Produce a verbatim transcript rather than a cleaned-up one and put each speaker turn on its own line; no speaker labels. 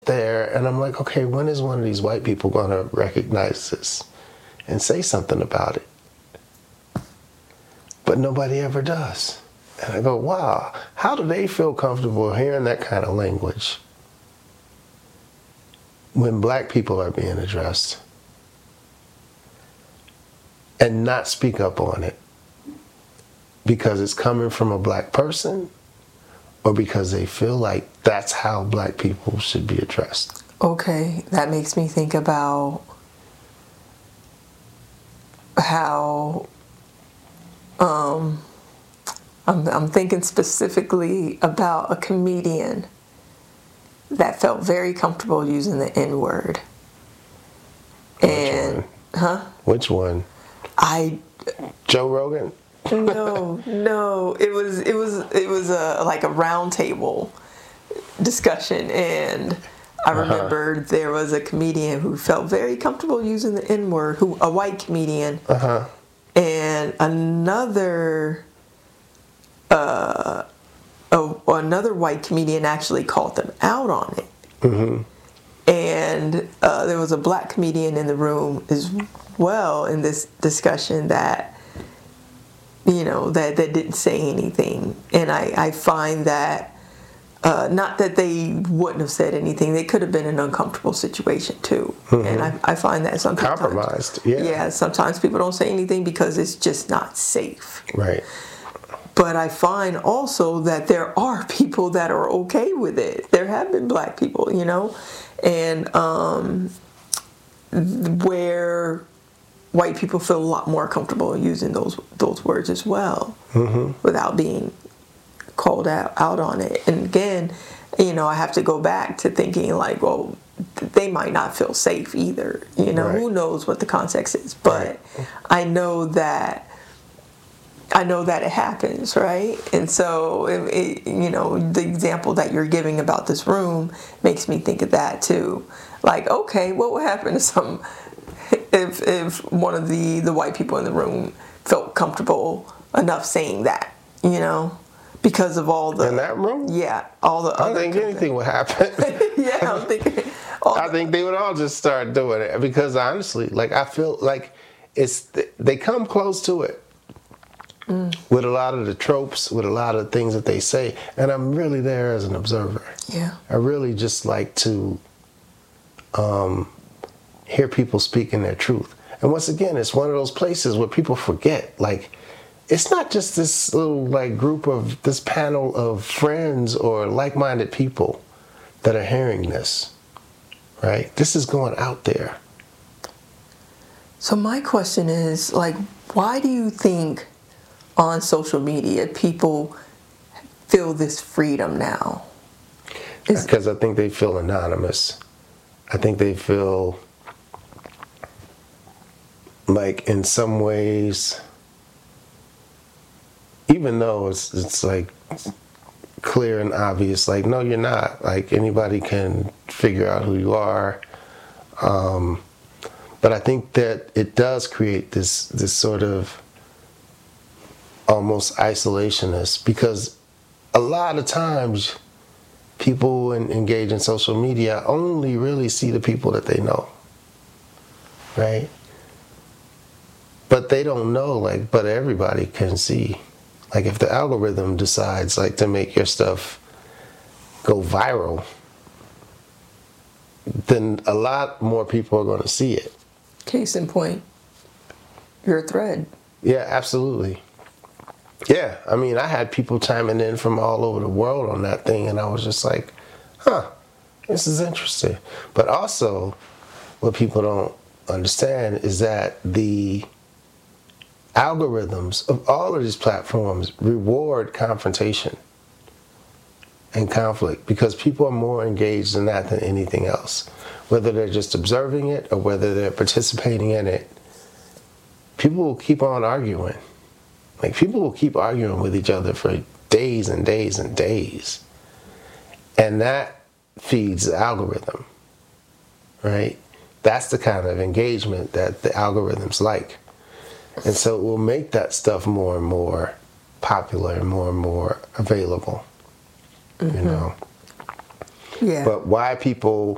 there and I'm like, okay, when is one of these white people going to recognize this and say something about it? But nobody ever does. And I go, wow, how do they feel comfortable hearing that kind of language when black people are being addressed and not speak up on it because it's coming from a black person or because they feel like that's how black people should be addressed?
Okay, that makes me think about how um, I'm, I'm thinking specifically about a comedian that felt very comfortable using the N-word. And,
Which one?
huh?
Which one?
I...
Joe Rogan?
no, no. It was it was it was a like a round table discussion, and I remember uh-huh. there was a comedian who felt very comfortable using the N-word, who a white comedian,
uh-huh.
and another uh, a, another white comedian actually called them out on it.
Mm-hmm.
And uh, there was a black comedian in the room as well in this discussion that. You know, that, that didn't say anything. And I, I find that, uh, not that they wouldn't have said anything, they could have been in an uncomfortable situation too. Mm-hmm. And I, I find that sometimes...
Compromised, yeah.
Yeah, sometimes people don't say anything because it's just not safe.
Right.
But I find also that there are people that are okay with it. There have been black people, you know, and um, where... white people feel a lot more comfortable using those those words as well, mm-hmm. without being called out, out on it. And again, you know, I have to go back to thinking like, well, they might not feel safe either. You know, right. Who knows what the context is? But right. I know that I know that it happens, right? And so, it, it, you know, the example that you're giving about this room makes me think of that too. Like, okay, what would happen to some if if one of the, the white people in the room felt comfortable enough saying that, you know, because of all the...
In that room?
Yeah, all the
I
other...
I think anything would happen.
yeah, I'm thinking...
I the, think they would all just start doing it because honestly, like, I feel like it's they come close to it mm. with a lot of the tropes, with a lot of things that they say, and I'm really there as an observer.
Yeah.
I really just like to... um. hear people speaking their truth. And once again, it's one of those places where people forget, like, it's not just this little, like, group of, this panel of friends or like-minded people that are hearing this, right? This is going out there.
So my question is, like, why do you think on social media people feel this freedom now? Is-
because I think they feel anonymous. I think they feel... like in some ways, even though it's it's like clear and obvious, like, no, you're not. Like, anybody can figure out who you are. Um, but I think that it does create this this sort of almost isolationist, because a lot of times people in, engage in social media only really see the people that they know, right? But they don't know, like, but everybody can see. Like, if the algorithm decides, like, to make your stuff go viral, then a lot more people are going to see it.
Case in point, your thread.
Yeah, absolutely. Yeah, I mean, I had people chiming in from all over the world on that thing, and I was just like, huh, this is interesting. But also, what people don't understand is that the algorithms of all of these platforms reward confrontation and conflict because people are more engaged in that than anything else. Whether they're just observing it or whether they're participating in it, people will keep on arguing. Like, people will keep arguing with each other for days and days and days. And that feeds the algorithm, right? That's the kind of engagement that the algorithms like. And so it will make that stuff more and more popular and more and more available, mm-hmm. you know?
Yeah.
But why people